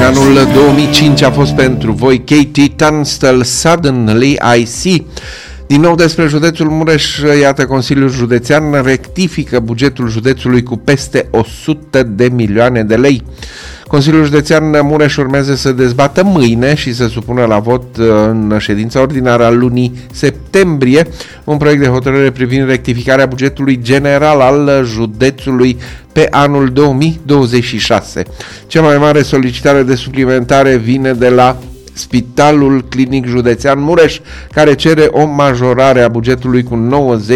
anul 2005 a fost pentru voi Katie Tunstall, Suddenly I See. Din nou despre județul Mureș, iată, Consiliul Județean rectifică bugetul județului cu peste 100 de milioane de lei. Consiliul Județean Mureș urmează să dezbată mâine și să supună la vot în ședința ordinară a lunii septembrie un proiect de hotărâre privind rectificarea bugetului general al județului pe anul 2026. Cea mai mare solicitare de suplimentare vine de la Spitalul Clinic Județean Mureș, care cere o majorare a bugetului cu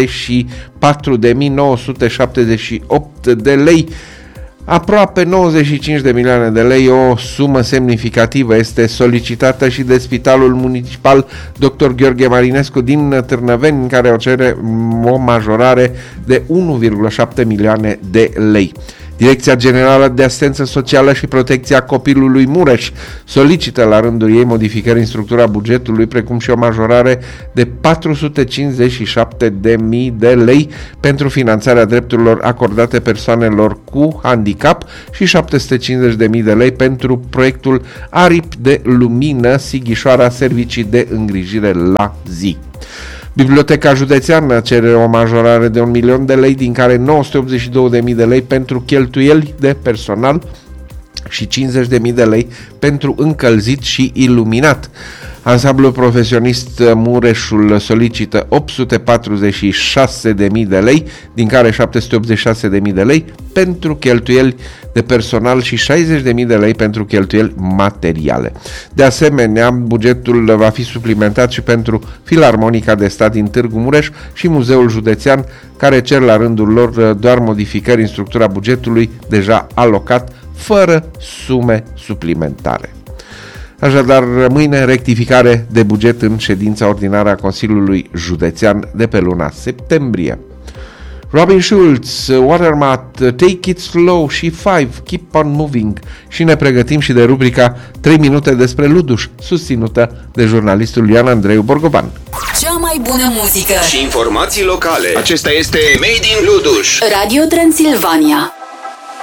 94.978 de lei, aproape 95 de milioane de lei. O sumă semnificativă este solicitată și de Spitalul Municipal Dr. Gheorghe Marinescu din Târnăveni, care o cere o majorare de 1,7 milioane de lei. Direcția Generală de Asistență Socială și Protecția Copilului Mureș solicită la rândul ei modificări în structura bugetului, precum și o majorare de 457.000 de lei pentru finanțarea drepturilor acordate persoanelor cu handicap și 750.000 de lei pentru proiectul Aripi de Lumină Sighișoara, servicii de îngrijire la zi. Biblioteca Județeană cere o majorare de 1 milion de lei, din care 982.000 de lei pentru cheltuieli de personal și 50.000 de lei pentru încălzit și iluminat. Ansamblul profesionist Mureșul solicită 846.000 de lei, din care 786.000 de lei pentru cheltuieli de personal și 60.000 de lei pentru cheltuieli materiale. De asemenea, bugetul va fi suplimentat și pentru Filarmonica de Stat din Târgu Mureș și Muzeul Județean, care cer la rândul lor doar modificări în structura bugetului deja alocat, fără sume suplimentare. Așadar, mâine rectificare de buget în ședința ordinară a Consiliului Județean de pe luna septembrie. Robin Schulz, Watermat, Take It Slow și 5, Keep on Moving. Și ne pregătim și de rubrica 3 minute despre Luduș, susținută de jurnalistul Ioan Andreu Borgoban. Cea mai bună muzică și informații locale. Acesta este Made in Luduș. Radio Transilvania.